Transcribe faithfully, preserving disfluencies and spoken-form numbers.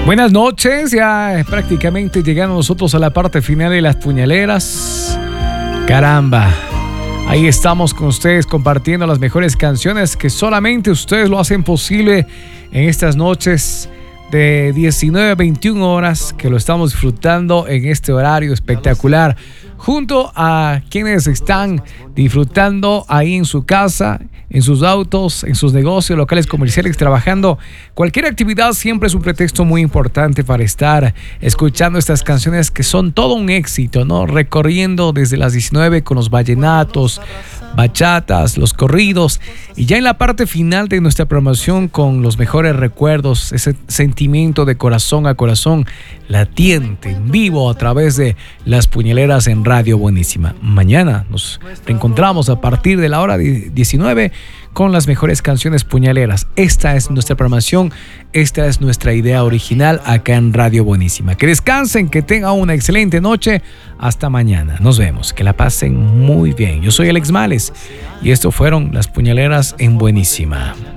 Buenas noches, ya prácticamente llegando nosotros a la parte final de las puñaleras. Caramba, ahí estamos con ustedes compartiendo las mejores canciones que solamente ustedes lo hacen posible en estas noches de diecinueve a veintiuna horas, que lo estamos disfrutando en este horario espectacular, junto a quienes están disfrutando ahí en su casa, en sus autos, en sus negocios, locales comerciales, trabajando. Cualquier actividad siempre es un pretexto muy importante para estar escuchando estas canciones que son todo un éxito, ¿no? Recorriendo desde las diecinueve con los vallenatos, bachatas, los corridos, y ya en la parte final de nuestra promoción con los mejores recuerdos, ese sentimiento de corazón a corazón latiente en vivo a través de las puñaleras en Radio Buenísima. Mañana nos reencontramos a partir de la hora diecinueve con las mejores canciones puñaleras. Esta es nuestra programación, esta es nuestra idea original acá en Radio Buenísima. Que descansen, que tengan una excelente noche. Hasta mañana. Nos vemos. Que la pasen muy bien. Yo soy Alex Males y esto fueron las puñaleras en Buenísima.